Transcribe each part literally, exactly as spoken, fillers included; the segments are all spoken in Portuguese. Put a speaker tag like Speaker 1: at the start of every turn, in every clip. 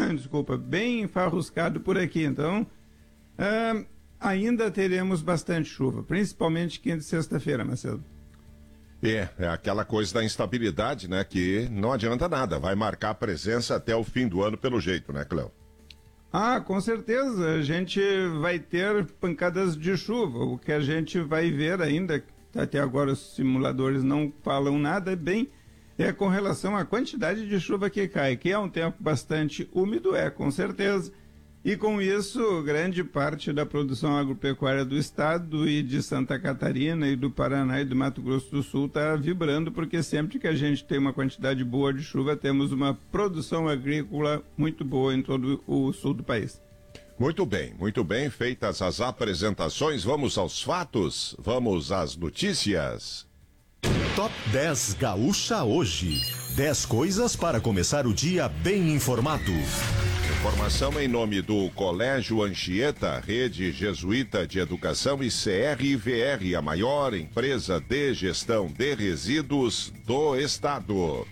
Speaker 1: desculpa, bem enfarruscado por aqui. Então, ah, ainda teremos bastante chuva, principalmente quinta e sexta-feira, Marcelo.
Speaker 2: É, é aquela coisa da instabilidade, né? Que não adianta nada, vai marcar presença até o fim do ano pelo jeito, né, Cléo?
Speaker 1: Ah, com certeza, a gente vai ter pancadas de chuva. O que a gente vai ver ainda, até agora os simuladores não falam nada bem, é com relação à quantidade de chuva que cai, que é um tempo bastante úmido, é, com certeza. E com isso, grande parte da produção agropecuária do estado e de Santa Catarina e do Paraná e do Mato Grosso do Sul está vibrando, porque sempre que a gente tem uma quantidade boa de chuva, temos uma produção agrícola muito boa em todo o sul do país.
Speaker 2: Muito bem, muito bem, feitas as apresentações, vamos aos fatos, vamos às notícias.
Speaker 3: Top dez Gaúcha hoje. dez coisas para começar o dia bem informado.
Speaker 2: Informação em nome do Colégio Anchieta, Rede Jesuíta de Educação e C R V R, a maior empresa de gestão de resíduos do estado.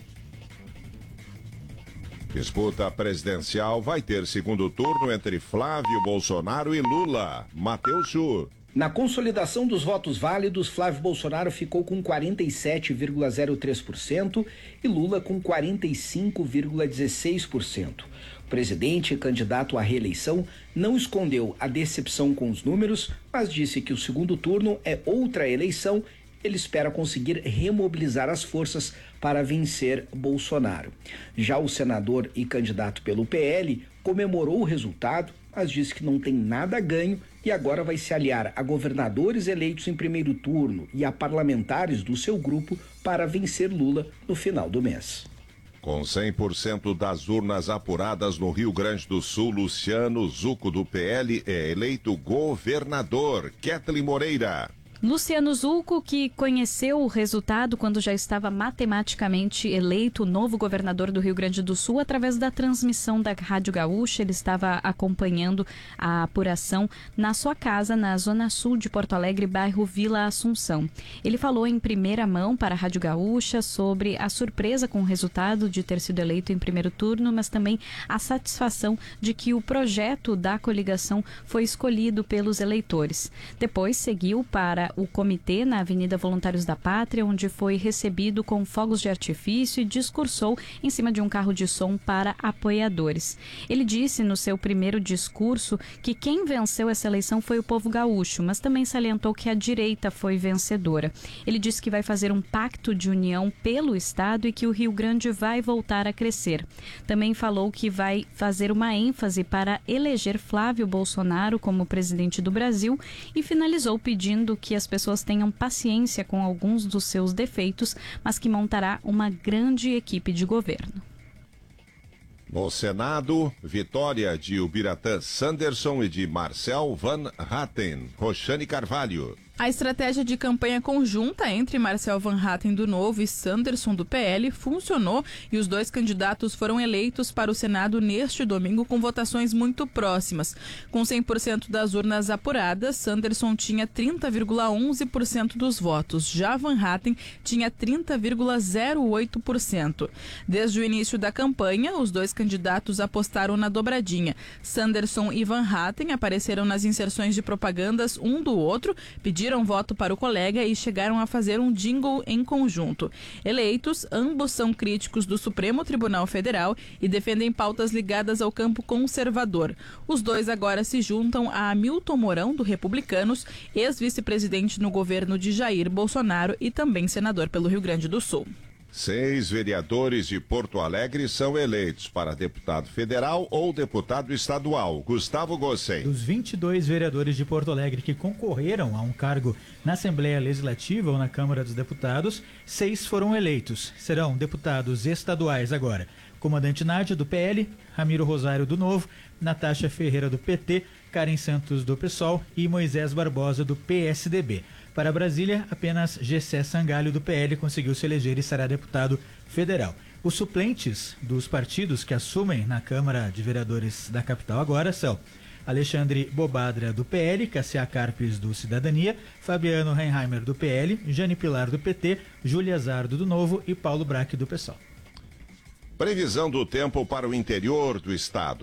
Speaker 2: Disputa presidencial vai ter segundo turno entre Flávio Bolsonaro e Lula. Matheus Chu.
Speaker 4: Na consolidação dos votos válidos, Flávio Bolsonaro ficou com quarenta e sete vírgula zero três por cento e Lula com quarenta e cinco vírgula dezesseis por cento. O presidente e candidato à reeleição não escondeu a decepção com os números, mas disse que o segundo turno é outra eleição. Ele espera conseguir remobilizar as forças para vencer Bolsonaro. Já o senador e candidato pelo P L comemorou o resultado, mas disse que não tem nada a ganho e agora vai se aliar a governadores eleitos em primeiro turno e a parlamentares do seu grupo para vencer Lula no final do mês.
Speaker 2: Com cem por cento das urnas apuradas no Rio Grande do Sul, Luciano Zucco do P L é eleito governador. Kathleen Moreira.
Speaker 5: Luciano Zucco, que conheceu o resultado quando já estava matematicamente eleito o novo governador do Rio Grande do Sul através da transmissão da Rádio Gaúcha. Ele estava acompanhando a apuração na sua casa, na zona sul de Porto Alegre, bairro Vila Assunção. Ele falou em primeira mão para a Rádio Gaúcha sobre a surpresa com o resultado de ter sido eleito em primeiro turno, mas também a satisfação de que o projeto da coligação foi escolhido pelos eleitores. Depois seguiu para o comitê na Avenida Voluntários da Pátria, onde foi recebido com fogos de artifício e discursou em cima de um carro de som para apoiadores. Ele disse no seu primeiro discurso que quem venceu essa eleição foi o povo gaúcho, mas também salientou que a direita foi vencedora. Ele disse que vai fazer um pacto de união pelo Estado e que o Rio Grande vai voltar a crescer. Também falou que vai fazer uma ênfase para eleger Flávio Bolsonaro como presidente do Brasil e finalizou pedindo que as pessoas tenham paciência com alguns dos seus defeitos, mas que montará uma grande equipe de governo.
Speaker 2: No Senado, vitória de Ubiratã Sanderson e de Marcel Van Hatten. Roxane Carvalho.
Speaker 6: A estratégia de campanha conjunta entre Marcel Van Hatten do Novo e Sanderson do P L funcionou e os dois candidatos foram eleitos para o Senado neste domingo com votações muito próximas. Com cem por cento das urnas apuradas, Sanderson tinha trinta vírgula onze por cento dos votos, já Van Hatten tinha trinta vírgula zero oito por cento. Desde o início da campanha, os dois candidatos apostaram na dobradinha. Sanderson e Van Hatten apareceram nas inserções de propagandas um do outro, pedindo Pediram voto para o colega e chegaram a fazer um jingle em conjunto. Eleitos, ambos são críticos do Supremo Tribunal Federal e defendem pautas ligadas ao campo conservador. Os dois agora se juntam a Hamilton Mourão, do Republicanos, ex-vice-presidente no governo de Jair Bolsonaro e também senador pelo Rio Grande do Sul.
Speaker 2: Seis vereadores de Porto Alegre são eleitos para deputado federal ou deputado estadual. Gustavo Gossem.
Speaker 7: Dos vinte e dois vereadores de Porto Alegre que concorreram a um cargo na Assembleia Legislativa ou na Câmara dos Deputados, seis foram eleitos. Serão deputados estaduais agora. Comandante Nádia, do P L, Ramiro Rosário, do Novo, Natasha Ferreira, do P T, Karen Santos, do PSOL e Moisés Barbosa, do P S D B. Para Brasília, apenas Gessé Sangalho, do P L, conseguiu se eleger e será deputado federal. Os suplentes dos partidos que assumem na Câmara de Vereadores da capital agora são Alexandre Bobadra, do P L, Cassia Carpes, do Cidadania, Fabiano Reinheimer, do P L, Jane Pilar, do P T, Júlia Zardo, do Novo e Paulo Braque, do PSOL.
Speaker 2: Previsão do tempo para o interior do estado.